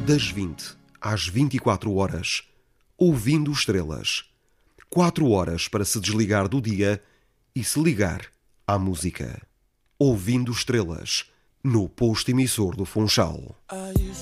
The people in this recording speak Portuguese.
Das 20 às 24 horas, ouvindo estrelas. 4 horas para se desligar do dia e se ligar à música. Ouvindo estrelas, no posto emissor do Funchal.